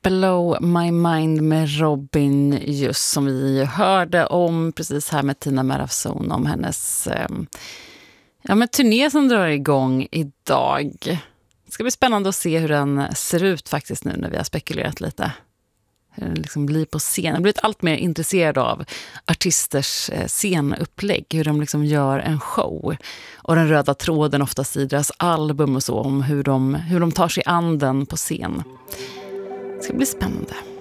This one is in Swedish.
Blow My Mind med Robin, just som vi hörde om precis här med Tina Marafson, om hennes turné som drar igång idag. Det ska bli spännande att se hur den ser ut faktiskt nu när vi har spekulerat lite. Hur den liksom blir på scen. Jag har blivit allt mer intresserad av artisters scenupplägg, hur de liksom gör en show. Och den röda tråden oftast i deras album och så, om hur de tar sig an den på scen. Det ska bli spännande.